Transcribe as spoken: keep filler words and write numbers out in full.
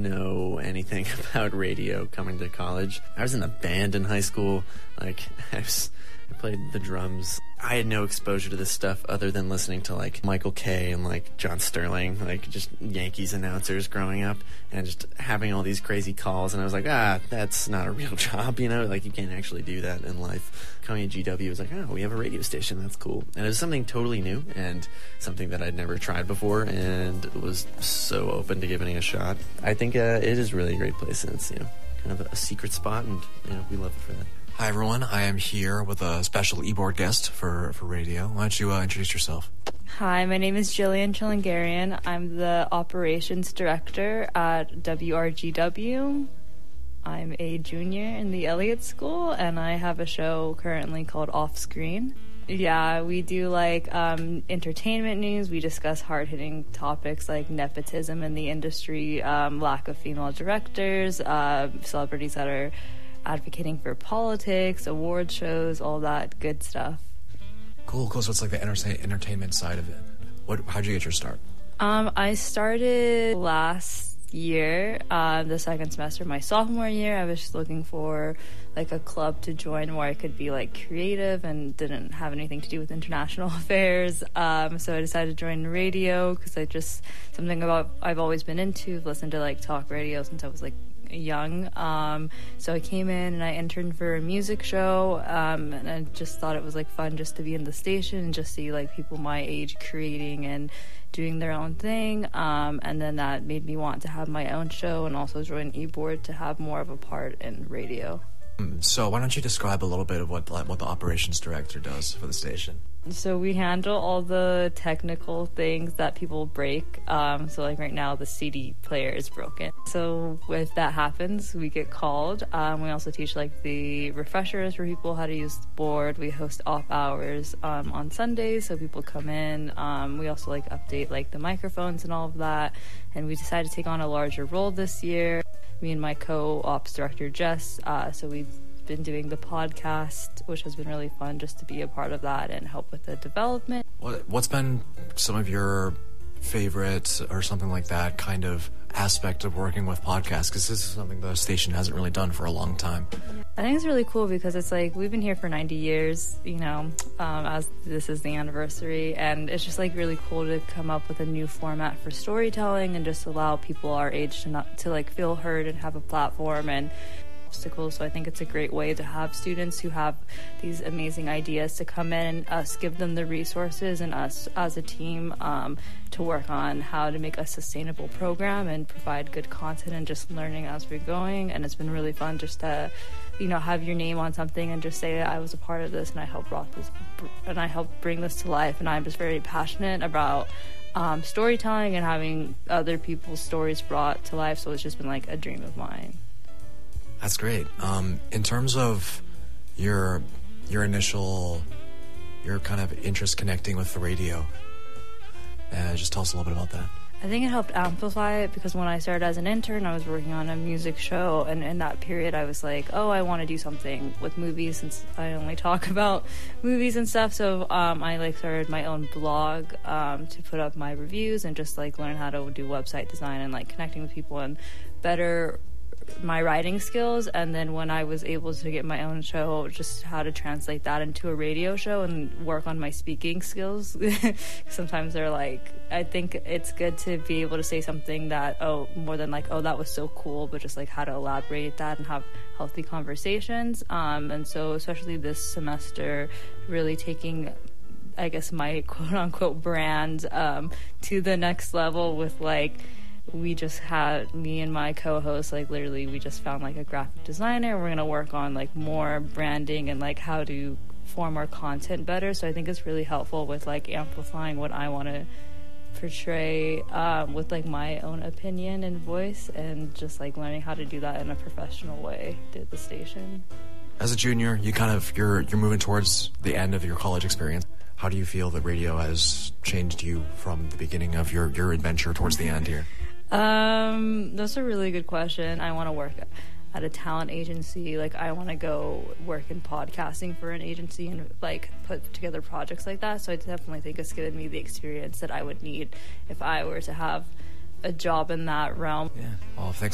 know anything about radio coming to college. I was in a band in high school. Like, I was... I played the drums. I had no exposure to this stuff other than listening to, like, Michael Kay and, like, John Sterling, like, just Yankees announcers growing up, and just having all these crazy calls, and I was like, ah, that's not a real job, you know? Like, you can't actually do that in life. Coming to G W was like, oh, we have a radio station, that's cool. And it was something totally new, and something that I'd never tried before, and was so open to giving it a shot. I think uh, it is really a great place, and it's, you know, kind of a secret spot, and, you know, we love it for that. Hi, everyone. I am here with a special e-board guest for, for radio. Why don't you uh, introduce yourself? Hi, my name is Jillian Chilingarian. I'm the operations director at W R G W. I'm a junior in the Elliott School, and I have a show currently called Off Screen. Yeah, we do, like, um, entertainment news. We discuss hard-hitting topics like nepotism in the industry, um, lack of female directors, uh, celebrities that are advocating for politics, award shows, all that good stuff. Cool, cool. So it's like the enter- entertainment side of it. What? How'd you get your start? Um, I started last year, uh, the second semester, my sophomore year. I was just looking for, like, a club to join where I could be, like, creative and didn't have anything to do with international affairs. Um, so I decided to join radio because I just, something about I've always been into, listened to, like, talk radio since I was, like, young. Um, so I came in and I interned for a music show, um, and I just thought it was, like, fun just to be in the station and just see, like, people my age creating and doing their own thing. Um, and then that made me want to have my own show and also join eBoard to have more of a part in radio. So why don't you describe a little bit of what what the operations director does for the station? So we handle all the technical things that people break. Um, so like right now the C D player is broken. So if that happens, we get called. Um, we also teach like the refreshers for people how to use the board. We host off hours um, on Sundays so people come in. Um, we also like update like the microphones and all of that. And we decided to take on a larger role this year. Me and my co-ops director Jess. Uh, so we've been doing the podcast, which has been really fun just to be a part of that and help with the development. What, what's been some of your favorites or something like that kind of aspect of working with podcasts? Because this is something the station hasn't really done for a long time. I think it's really cool because it's like we've been here for ninety years, you know, um, as this is the anniversary, and it's just like really cool to come up with a new format for storytelling and just allow people our age to not to like feel heard and have a platform and obstacles. So I think it's a great way to have students who have these amazing ideas to come in and us give them the resources and us as a team um, to work on how to make a sustainable program and provide good content and just learning as we're going. And it's been really fun just to, you know, have your name on something and just say I was a part of this and I helped brought this and I helped bring this to life. And I'm just very passionate about um, storytelling and having other people's stories brought to life. So it's just been like a dream of mine. That's great. Um, in terms of your your initial, your kind of interest connecting with the radio, uh, just tell us a little bit about that. I think it helped amplify it because when I started as an intern, I was working on a music show, and in that period I was like, oh, I want to do something with movies since I only talk about movies and stuff. So um, I like started my own blog um, to put up my reviews and just like learn how to do website design and like connecting with people and better my writing skills. And then when I was able to get my own show, just how to translate that into a radio show and work on my speaking skills. Sometimes they're like, I think it's good to be able to say something that, oh, more than like, oh, that was so cool, but just like how to elaborate that and have healthy conversations. Um, and so especially this semester, really taking, I guess, my quote unquote brand um, to the next level with like, we just had, me and my co-host, like literally we just found like a graphic designer. We're going to work on like more branding and like how to form our content better. So I think it's really helpful with like amplifying what I want to portray um, with like my own opinion and voice, and just like learning how to do that in a professional way at the station. As a junior, you kind of, you're you're moving towards the end of your college experience. How do you feel that radio has changed you from the beginning of your, your adventure towards the end here? Um, that's a really good question. I want to work at a talent agency. Like, I want to go work in podcasting for an agency and, like, put together projects like that. So I definitely think it's given me the experience that I would need if I were to have a job in that realm. Yeah. Well, thanks.